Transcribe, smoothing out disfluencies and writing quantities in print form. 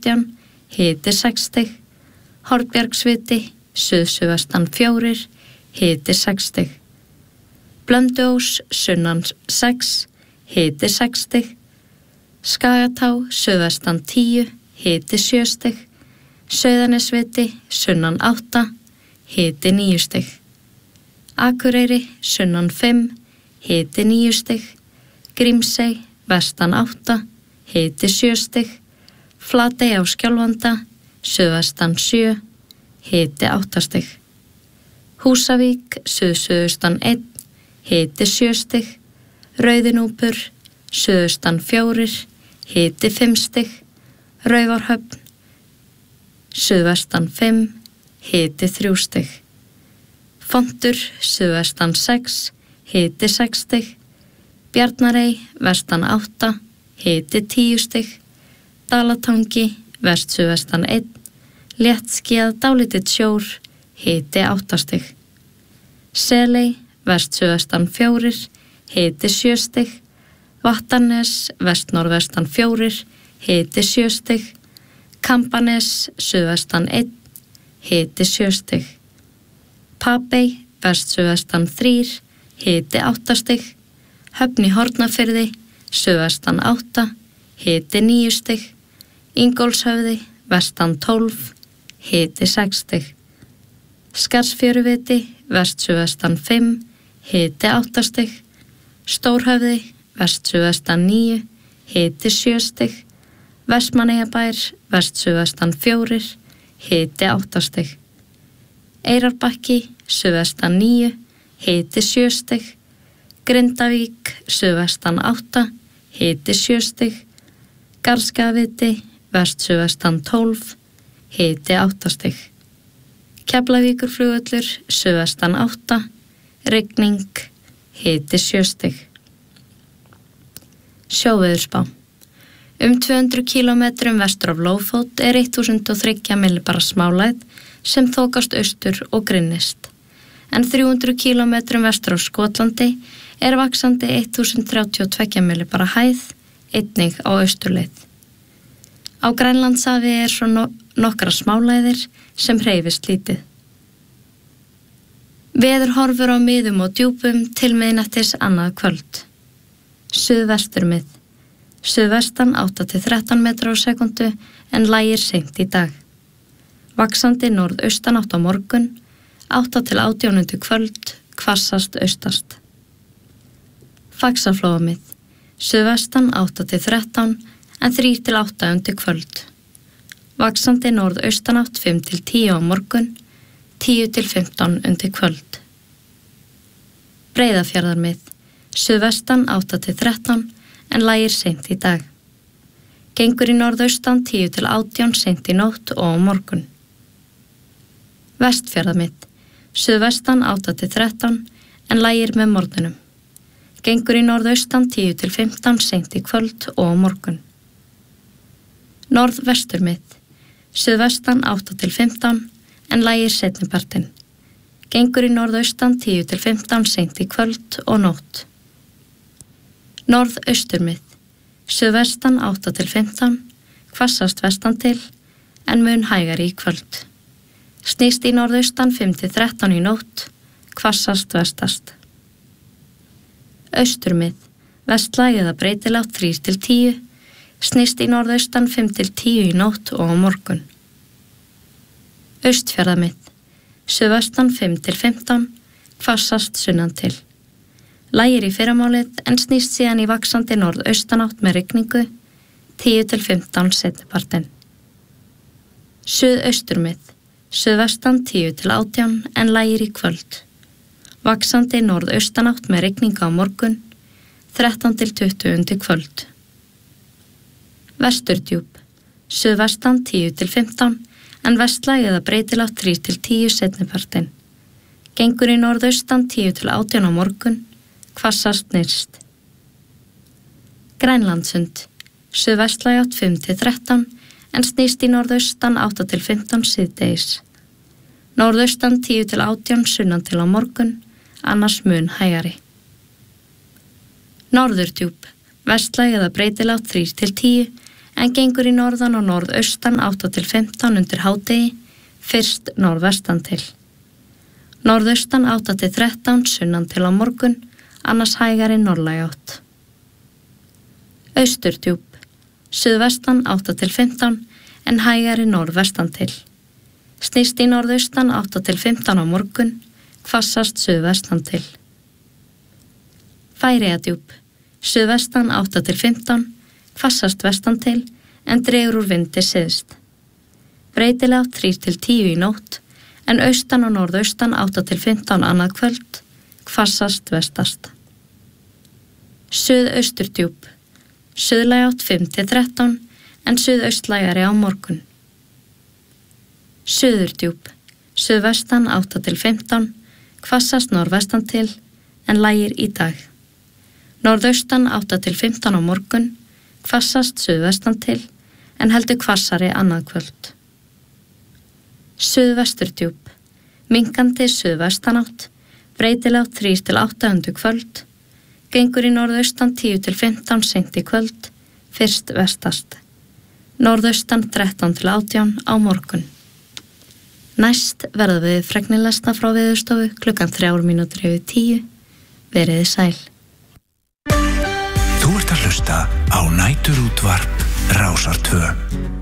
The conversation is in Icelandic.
18, hiti 6 stig. Hornbjargsviti, suðsuðvestan 4, hiti 6 stig. Blönduós, sunnan 6, hiti 6 stig. Skagatá, suðvestan 10, hiti 7 stig. Sauðanesviti, sunnan 8, hiti 9 stig. Akureyri, sunnan 5, hiti 9 stig. Grímsey, vestan 8, hiti 7 stig. Flatey á Skjálfanda, suðvestan 7, hiti 8 stig. Húsavík, suðsuðaustan 1, hiti 7 stig. Rauðinúpur, suðaustan 4, hiti 5 stig. Raufarhöfn, suðvestan 5, hiti 3 stig. Fontur, suðvestan 6, hiti 6 stig. Bjarnarey, vestan 8, hiti 10 stig. Dalatangi, vest-suðvestan 1, léttskýjað dálítill sjór, hiti 8 stig. Seley, vest-suðvestan 4, hiti 7 stig. Vattarnes, vest-norðvestan 4, hiti 7 stig. Kambanes, suðvestan 1, hiti 7 stig. Papey, vest-suðvestan 3, hiti 8 stig. Höfn í Hornafirði, suðvestan 8, hiti 9 stig. Ingólfshöfði, vestan 12, hiti 6 stig. Skarðsfjöruviti, vest-suðvestan 5, hiti 8 stig. Stórhöfði, vest-suðvestan 9, hiti 7 stig. Vestmannaeyjabær, vest-suðvestan 4, hiti 8 stig. Eyrarbakki, suðvestan 9, hiti 7 stig. Grindavík, suðvestan 8, hiti 7 stig. Garðskagaviti, vest-suðvestan 12, hiti 8 stig. Keflavíkurflugvöllur, suðvestan 8, rigning, hiti 7 stig. Sjóveðurspá. 200 kilometrum vestur af Lófót 1003 millibara smálægð sem þokast austur og grynnist. En 300 kilometrum vestur af Skotlandi vaxandi 1032 millibara hæð, einnig á austurleið. Á Grænlandshafi svo nokkra smálægðir sem hreyfist lítið. Veður horfur á miðum og djúpum til miðnættis annað kvöld. Suðvesturmið. Suðvestan 8-13 metra á sekundu en lægir seint í dag. Vaxandi norðaustanátt á morgun, 8-18 undir kvöld, hvassast austast. Faxaflóamið. Suðvestan 8-13 en 3-8 undir kvöld. Vaxandi norðaustanátt 5-10 á morgun, 10-15 undir kvöld. Breiðafjarðarmið. Suðvestan 8-13 en lægir seint í dag. Gengur í norðaustan 10-18 seint í nótt og á morgun. Vestfjarðarmið. Suðvestan 8-13 en lægir með morgunum. Gengur í norðaustan 10-15 seint í kvöld og á morgun. Norðvesturmið. Suðvestan 8-15 en lægir seinnipartinn. Gengur í norðaustan 10-15 seint í kvöld og nótt. Norðausturmið. Suðvestan 8-15, hvassast vestan til, en mun hægari í kvöld. Snýst í norðaustan 5-13 í nótt, hvassast vestast. Austurmið. Vestlæg eða breytilátt 3-10, snýst í norðaustan 5-10 í nótt og á morgun. Austfjarðamið. Suðvestan 5-15, hvassast sunnan til. Lægir í fyrramálið en snýst síðan í vaxandi norðaustanátt með rigningu 10-15 seinnipartinn. Suðausturmið. Suðvestan 10-18 en lægir í kvöld. Vaxandi norðaustanátt með rigningu á morgun 13-20 undir kvöld. Vesturdjúp. Suðvestan 10-15 en vestlæg eða breytilátt 3-10 seinnipartinn. Gengur í norðaustan 10-18 á morgun, hvassast nyrst. Grænlandssund. Suðvestlæg átt 5-13 en snýst í norðaustan 8-15 síðdegis. Norðaustan 10-18 sunnan til á morgun, annars mun hægari. Norðurdjúp. Vestlæg eða breytilátt 3-10 en gengur í norðan og norðaustan 8 til 15 undir hádegi, fyrst norðvestan til. Norðaustan 8 til 13 sunnan til á morgun, annars hægari norðlæg átt. Austurdjúp, suðvestan 8 til 15 en hægari norðvestan til. Snýst í norðaustan 8 til 15 á morgun, hvassast suðvestan til. Færeyjadjúp, suðvestan 8 til 15, hvassast vestan til, en dregur úr vindi syðst. Breytileg 3 til 10 í nótt, en austan og norðaustan 8 til 15 annað kvöld, hvassast vestast. Suðausturdjúp, suðlæg 5 til 13, en suðaustlægari á morgun. Suðurdjúp, suðvestan 8 til 15, hvassast norðvestan til, en lægir í dag. Norðaustan 8 til 15 á morgun, hvassast suðvestan til, en heldur hvassari annað kvöld. Suðvesturdjúp, minkandi suðvestanátt, breytileg 3 til 8 undir kvöld, gengur í norðaustan 10 til 15 seint í kvöld, fyrst vestast. Norðaustan 13 til 18 á morgun. Næst verða við fregnilesta frá Veðurstofu klukkan 9:03. Veriði sæl. Þú ert að hlusta á Næturútvarp Rásar 2.